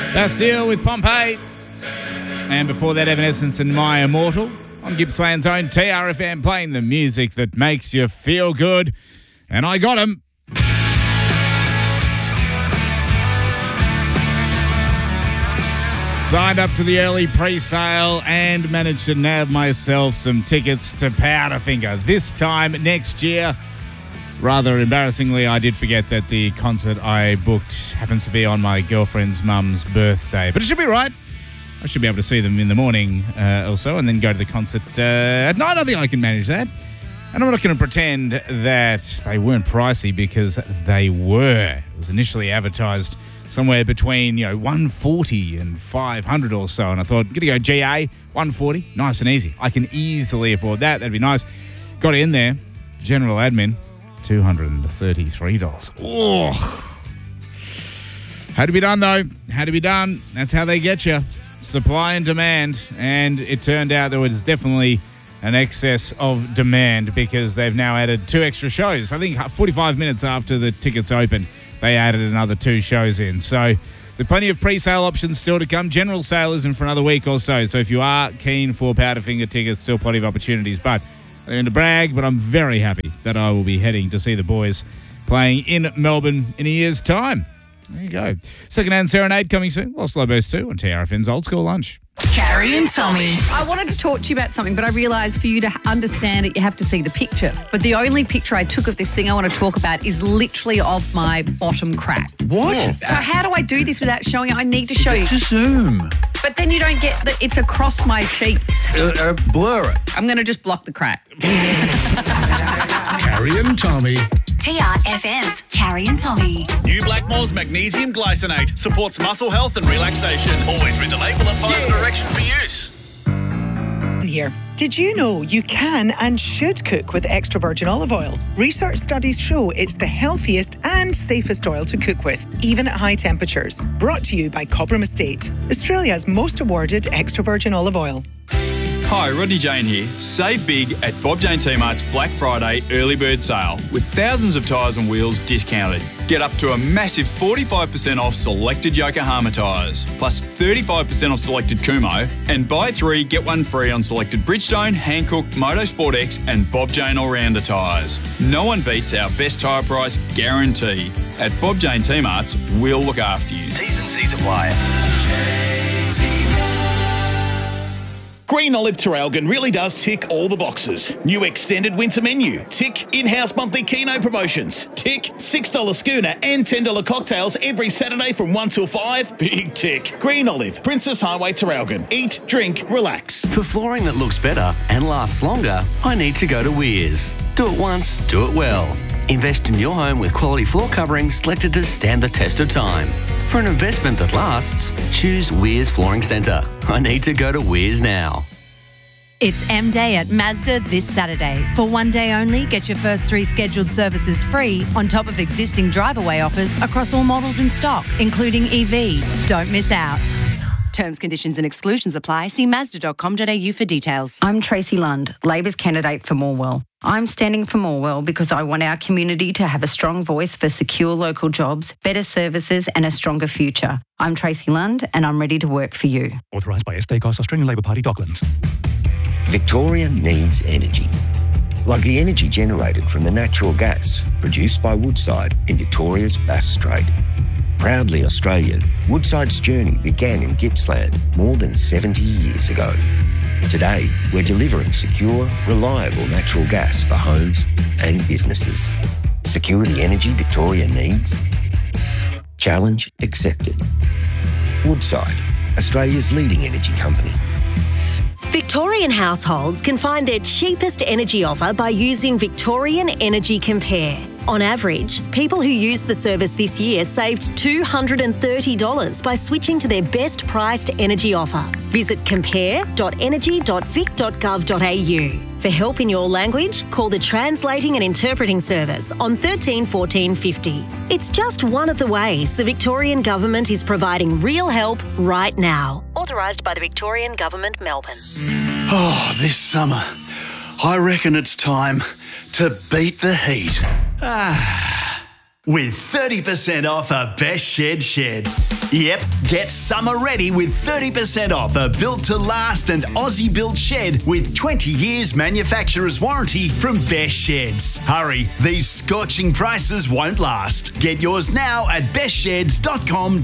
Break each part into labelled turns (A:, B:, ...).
A: Bastille with Pompeii. And before that, Evanescence and My Immortal. On Gippsland's own TRFM, playing the music that makes you feel good. And I got him. Signed up to the early pre-sale and managed to nab myself some tickets to Powderfinger. This time next year. Rather embarrassingly, I did forget that the concert I booked happens to be on my girlfriend's mum's birthday. But it should be right. I should be able to see them in the morning also and then go to the concert at night. I think I can manage that. And I'm not going to pretend that they weren't pricey because they were. It was initially advertised somewhere between, $140 and $500 or so. And I thought, I'm going to go GA, $140, nice and easy. I can easily afford that. That'd be nice. Got in there. General admin. $233. Oh. Had to be done, though. Had to be done. That's how they get you. Supply and demand. And it turned out there was definitely an excess of demand because they've now added 2 extra shows. I think 45 minutes after the tickets opened, they added another 2 shows in. So there's plenty of pre-sale options still to come. General sale isn't for another week or so. So if you are keen for Powderfinger tickets, still plenty of opportunities. But I'm going to brag, but I'm very happy that I will be heading to see the boys playing in Melbourne in a year's time. There you go. Secondhand Serenade coming soon. Lost Slow Burst 2 on TRFM's Old School Lunch.
B: Carrie and Tommy.
C: I wanted to talk to you about something, but I realised for you to understand it, you have to see the picture. But the only picture I took of this thing I want to talk about is literally of my bottom crack.
D: What?
C: So how do I do this without showing it? I need to show you.
D: Just zoom.
C: But then you don't get that it's across my cheeks.
D: Blur it.
C: I'm going to just block the crack.
D: Carrie and Tommy.
B: TRFM's Carrie and Tommy.
E: New Blackmore's Magnesium Glycinate supports muscle health and relaxation. Always read the label and follow the directions for use.
F: Here. Did you know you can and should cook with extra virgin olive oil? Research studies show it's the healthiest and safest oil to cook with, even at high temperatures. Brought to you by Cobram Estate, Australia's most awarded extra virgin olive oil.
G: Hi, Rodney Jane here. Save big at Bob Jane T-Mart's Black Friday early bird sale with thousands of tyres and wheels discounted. Get up to a massive 45% off selected Yokohama tyres, plus 35% off selected Kumho, and buy 3, get 1 free on selected Bridgestone, Hankook, Motorsport X and Bob Jane All-Rounder tyres. No one beats our best tyre price guarantee. At Bob Jane T-Mart's, we'll look after you.
E: T's and C's apply.
H: Green Olive Traralgon really does tick all the boxes. New extended winter menu. Tick. In-house monthly Keno promotions. Tick. $6 schooner and $10 cocktails every Saturday from 1 till 5. Big tick. Green Olive, Princess Highway, Traralgon. Eat, drink, relax.
I: For flooring that looks better and lasts longer, I need to go to Weirs. Do it once, do it well. Invest in your home with quality floor coverings selected to stand the test of time. For an investment that lasts, choose Weirs Flooring Centre. I need to go to Weirs now.
J: It's M Day at Mazda this Saturday. For one day only, get your first 3 scheduled services free on top of existing drive-away offers across all models in stock, including EV. Don't miss out. Terms, conditions and exclusions apply. See Mazda.com.au for details.
K: I'm Tracy Lund, Labor's candidate for Morwell. I'm standing for Morwell because I want our community to have a strong voice for secure local jobs, better services and a stronger future. I'm Tracy Lund and I'm ready to work for you.
L: Authorised by SDCOS, Australian Labor Party, Docklands.
M: Victoria needs energy. Like the energy generated from the natural gas produced by Woodside in Victoria's Bass Strait. Proudly Australian, Woodside's journey began in Gippsland more than 70 years ago. Today, we're delivering secure, reliable natural gas for homes and businesses. Secure the energy Victoria needs? Challenge accepted. Woodside, Australia's leading energy company.
N: Victorian households can find their cheapest energy offer by using Victorian Energy Compare. On average, people who used the service this year saved $230 by switching to their best priced energy offer. Visit compare.energy.vic.gov.au. For help in your language, call the Translating and Interpreting Service on 13 14 50. It's just one of the ways the Victorian Government is providing real help right now. Authorised by the Victorian Government, Melbourne.
D: Oh, this summer, I reckon it's time to beat the heat. with 30% off a Best Shed. Yep, get summer ready with 30% off a built-to-last and Aussie-built shed with 20 years manufacturer's warranty from Best Sheds. Hurry, these scorching prices won't last. Get yours now at bestsheds.com.au.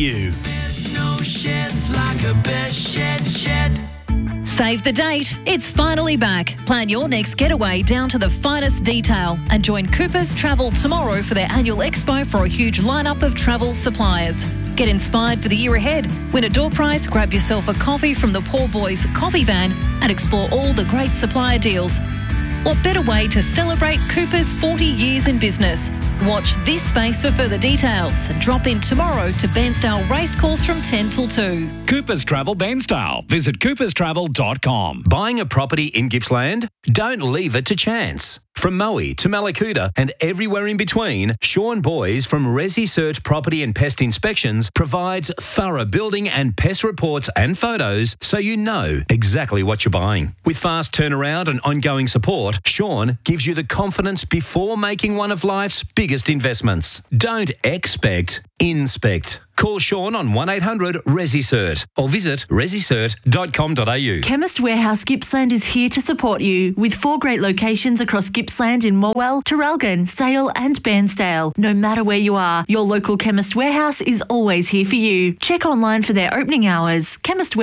O: There's no shed like a Best Shed.
P: Save the date. It's finally back. Plan your next getaway down to the finest detail and join Coopers Travel tomorrow for their annual expo for a huge lineup of travel suppliers. Get inspired for the year ahead. Win a door prize, grab yourself a coffee from the Poor Boys coffee van and explore all the great supplier deals. What better way to celebrate Coopers' 40 years in business? Watch this space for further details. Drop in tomorrow to Bairnsdale Racecourse from 10 till 2.
Q: Coopers Travel Bairnsdale. Visit cooperstravel.com.
R: Buying a property in Gippsland? Don't leave it to chance. From Moe to Malakuta and everywhere in between, Sean Boys from Resi Search Property and Pest Inspections provides thorough building and pest reports and photos so you know exactly what you're buying. With fast turnaround and ongoing support, Sean gives you the confidence before making one of life's biggest investments. Don't expect, inspect. Call Sean on 1-800-RESICERT or visit resicert.com.au.
S: Chemist Warehouse Gippsland is here to support you with 4 great locations across Gippsland in Morwell, Traralgon, Sale and Bairnsdale. No matter where you are, your local Chemist Warehouse is always here for you. Check online for their opening hours,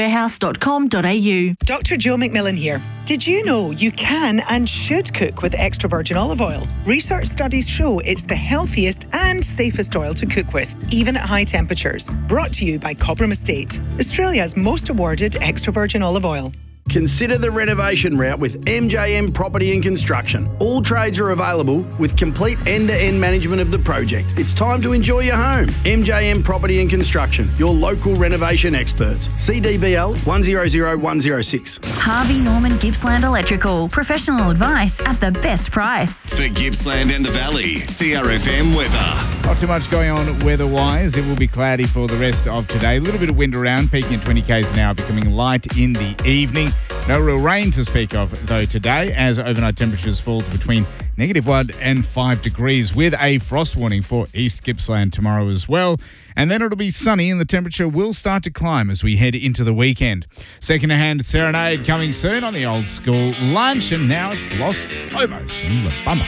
S: chemistwarehouse.com.au.
F: Dr. Joe McMillan here. Did you know you can and should cook with extra virgin olive oil? Research studies show it's the healthiest and safest oil to cook with, even at high temperatures. Brought to you by Cobram Estate, Australia's most awarded extra virgin olive oil.
T: Consider the renovation route with MJM Property and Construction. All trades are available with complete end-to-end management of the project. It's time to enjoy your home. MJM Property and Construction, your local renovation experts. CDBL 100106.
U: Harvey Norman Gippsland Electrical. Professional advice at the best price.
V: For Gippsland and the Valley, CRFM weather.
A: Not too much going on weather-wise. It will be cloudy for the rest of today. A little bit of wind around, peaking at 20 k's an hour, becoming light in the evening. No real rain to speak of, though, today, as overnight temperatures fall to between -1 and 5 degrees, with a frost warning for East Gippsland tomorrow as well. And then it'll be sunny and the temperature will start to climb as we head into the weekend. Second-hand serenade coming soon on the Old School Lunch, and now it's Los Lobos and La Bamba.